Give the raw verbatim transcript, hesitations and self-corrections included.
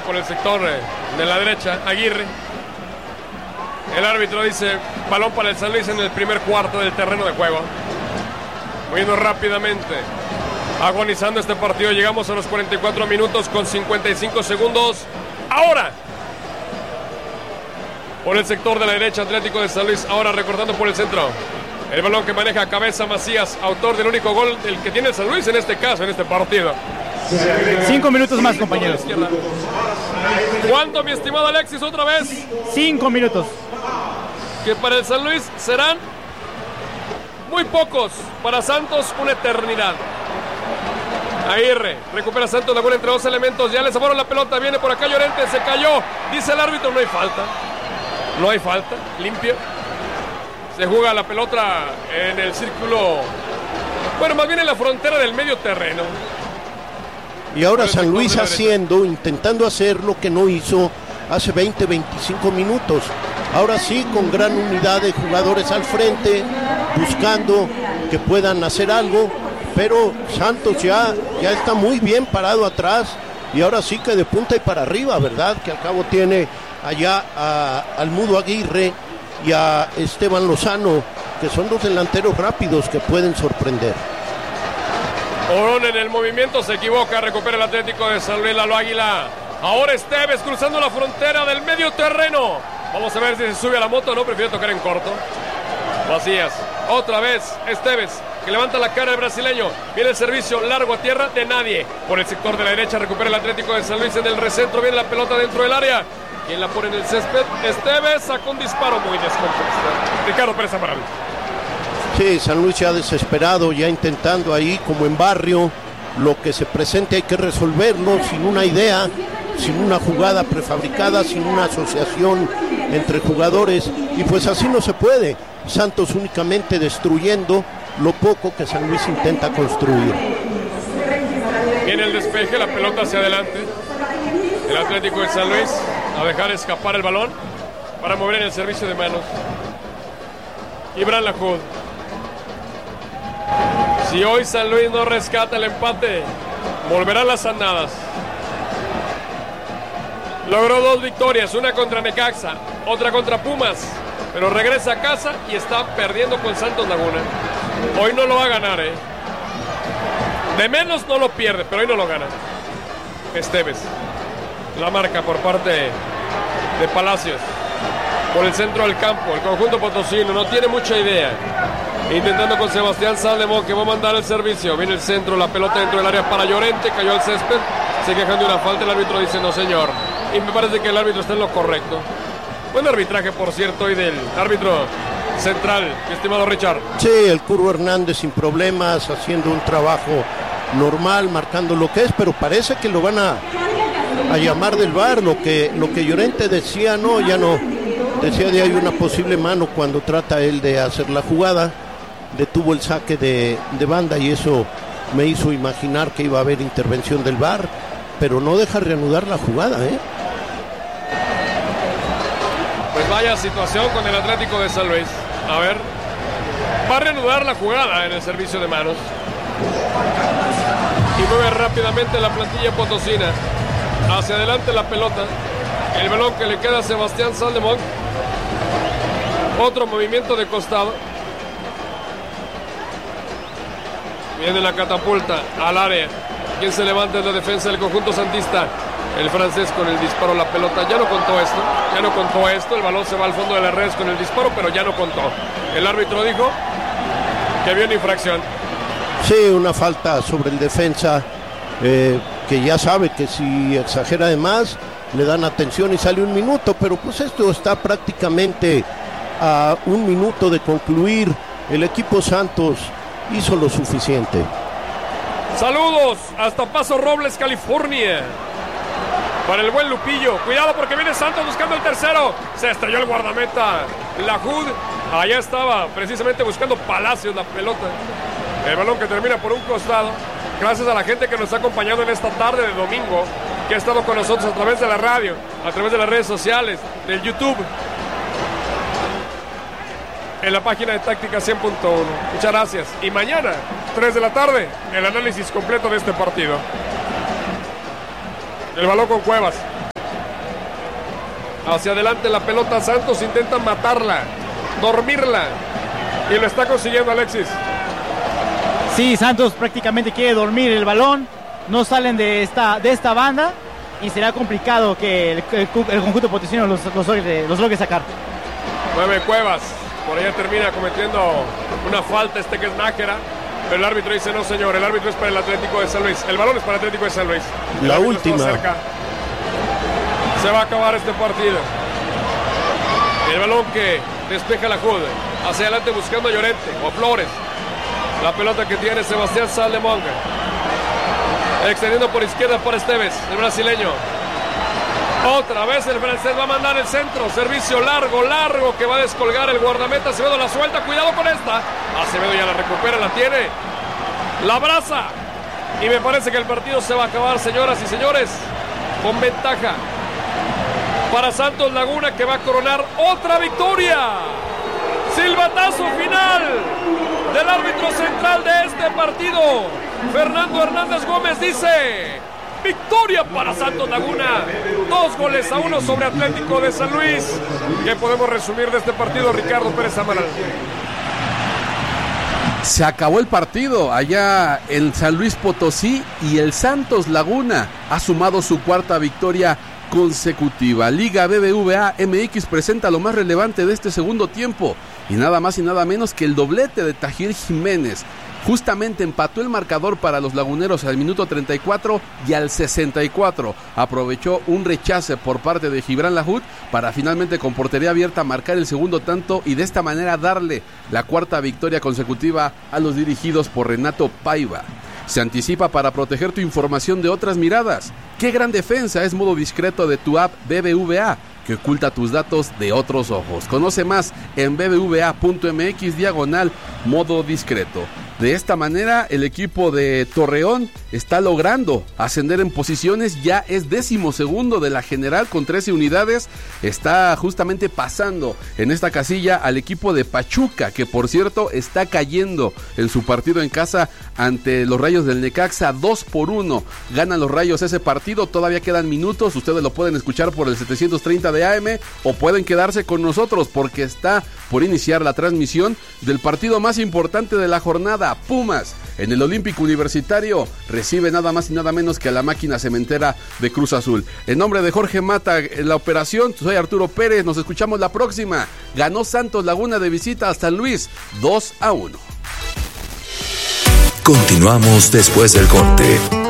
por el sector de la derecha, Aguirre. El árbitro dice balón para el San Luis en el primer cuarto del terreno de juego. Moviendo rápidamente, agonizando este partido. Llegamos a los cuarenta y cuatro minutos con cincuenta y cinco segundos. Ahora, por el sector de la derecha, Atlético de San Luis. Ahora recortando por el centro. El balón que maneja cabeza Macías, autor del único gol del que tiene el San Luis en este caso, en este partido. Cinco minutos más, compañeros. ¿Cuánto, mi estimado Alexis, otra vez? Cinco minutos. Que para el San Luis serán muy pocos. Para Santos, una eternidad. Aguirre, recupera Santos Laguna entre dos elementos. Ya le zafaron la pelota, viene por acá Llorente, se cayó. Dice el árbitro, no hay falta. No hay falta, limpio. Se juega la pelota en el círculo. Bueno, más bien en la frontera del medio terreno. Y ahora San Luis haciendo, intentando hacer lo que no hizo hace veinte, veinticinco minutos. Ahora sí, con gran unidad de jugadores al frente, buscando que puedan hacer algo. Pero Santos ya, ya está muy bien parado atrás. Y ahora sí que de punta y para arriba, ¿verdad? Que al cabo tiene allá a, al Mudo Aguirre y a Esteban Lozano, que son dos delanteros rápidos que pueden sorprender. Orón en el movimiento, se equivoca, recupera el Atlético de San Luis, Lalo Águila. Ahora Esteves cruzando la frontera del medio terreno. Vamos a ver si se sube a la moto, no, prefiero tocar en corto. Macías, otra vez Esteves, que levanta la cara el brasileño. Viene el servicio largo a tierra de nadie. Por el sector de la derecha recupera el Atlético de San Luis en el recentro. Viene la pelota dentro del área. ¿Quién la pone en el césped? Esteves sacó un disparo muy descompuesto. Ricardo Pérez Amaral. Sí, San Luis ya desesperado, ya intentando ahí como en barrio. Lo que se presente hay que resolverlo sin una idea, sin una jugada prefabricada, sin una asociación entre jugadores. Y pues así no se puede. Santos únicamente destruyendo lo poco que San Luis intenta construir. Viene el despeje, la pelota hacia adelante. El Atlético de San Luis a dejar escapar el balón para mover en el servicio de manos. Ibran Lahoud. Si hoy San Luis no rescata el empate, volverán las andadas. Logró dos victorias, una contra Necaxa, otra contra Pumas, pero regresa a casa y está perdiendo con Santos Laguna. Hoy no lo va a ganar, ¿eh? De menos no lo pierde, pero hoy no lo gana. Esteves. La marca por parte de Palacios. Por el centro del campo, el conjunto potosino no tiene mucha idea. Intentando con Sebastián Saldemón, que va a mandar el servicio. Viene el centro, la pelota dentro del área para Llorente, cayó al césped. Se quejan de una falta, el árbitro dice no señor. Y me parece que el árbitro está en lo correcto. Buen arbitraje, por cierto, hoy del árbitro central, mi estimado Richard. Sí, el Curro Hernández sin problemas, haciendo un trabajo normal, marcando lo que es, pero parece que lo van a, a llamar del V A R. Lo que, lo que Llorente decía, no, ya no. Decía de hay una posible mano cuando trata él de hacer la jugada. Detuvo el saque de, de banda y eso me hizo imaginar que iba a haber intervención del V A R, pero no deja reanudar la jugada, ¿eh? Pues vaya situación con el Atlético de San Luis. A ver, va a reanudar la jugada en el servicio de manos. Y mueve rápidamente la plantilla potosina. Hacia adelante la pelota. El balón que le queda a Sebastián Saldemón. Otro movimiento de costado. Viene la catapulta al área. Quien se levanta en la defensa del conjunto santista. El francés con el disparo, la pelota. Ya no contó esto. Ya no contó esto. El balón se va al fondo de las redes con el disparo, pero ya no contó. El árbitro dijo que había una infracción. Sí, una falta sobre el defensa. Eh, que ya sabe que si exagera de más, le dan atención y sale un minuto. Pero pues esto está prácticamente a un minuto de concluir. El equipo Santos hizo lo suficiente. Saludos hasta Paso Robles, California, para el buen Lupillo. Cuidado porque viene Santos buscando el tercero. Se estrelló el guardameta Lahoud. Allá estaba precisamente buscando Palacios la pelota. El balón que termina por un costado. Gracias a la gente que nos ha acompañado en esta tarde de domingo, que ha estado con nosotros a través de la radio, a través de las redes sociales, del YouTube, en la página de Táctica cien punto uno. Muchas gracias. Y mañana, tres de la tarde, el análisis completo de este partido. El balón con Cuevas. hacia adelante la pelota. Santos intenta matarla, dormirla, y lo está consiguiendo, Alexis. Sí, Santos prácticamente quiere dormir el balón, no salen de esta, de esta banda y será complicado que el, el, el conjunto potosino los, los, logre, los logre sacar. Nueve Cuevas, por allá termina cometiendo una falta este que es Nájera, pero el árbitro dice no señor, el árbitro es para el Atlético de San Luis, el balón es para el Atlético de San Luis. El La última. Se va a acabar este partido. El balón que despeja la Jude, hacia adelante buscando a Llorente o a Flores. La pelota que tiene Sebastián Saldemonga. Extendiendo por izquierda para Esteves, el brasileño. Otra vez el francés va a mandar el centro. Servicio largo, largo que va a descolgar el guardameta. Acevedo la suelta, cuidado con esta. Acevedo ya la recupera, la tiene. La abraza. Y me parece que el partido se va a acabar, señoras y señores, con ventaja para Santos Laguna, que va a coronar otra victoria. Silbatazo final del árbitro central de este partido, Fernando Hernández Gómez, dice: victoria para Santos Laguna, dos goles a uno sobre Atlético de San Luis. ¿Qué podemos resumir de este partido, Ricardo Pérez Amaral? Se acabó el partido allá en San Luis Potosí y el Santos Laguna ha sumado su cuarta victoria consecutiva. Liga B B V A M X presenta lo más relevante de este segundo tiempo y nada más y nada menos que el doblete de Tahir Jiménez. Justamente empató el marcador para los laguneros al minuto treinta y cuatro y al sesenta y cuatro. Aprovechó un rechace por parte de Gibran Lahoud para finalmente con portería abierta marcar el segundo tanto y de esta manera darle la cuarta victoria consecutiva a los dirigidos por Renato Paiva. Se anticipa para proteger tu información de otras miradas. ¡Qué gran defensa es modo discreto de tu app B B V A, que oculta tus datos de otros ojos! Conoce más en bbva.mx diagonal modo discreto. De esta manera, el equipo de Torreón está logrando ascender en posiciones, ya es décimo segundo de la general con trece unidades, está justamente pasando en esta casilla al equipo de Pachuca, que por cierto está cayendo en su partido en casa ante los Rayos del Necaxa, dos por uno, ganan los Rayos ese partido, todavía quedan minutos, ustedes lo pueden escuchar por el setecientos treinta de A M o pueden quedarse con nosotros porque está por iniciar la transmisión del partido más importante de la jornada. Pumas en el Olímpico Universitario recibe nada más y nada menos que a la máquina cementera de Cruz Azul. En nombre de Jorge Mata en la operación, soy Arturo Pérez, nos escuchamos la próxima. Ganó Santos Laguna de visita a San Luis dos a uno. Continuamos después del corte.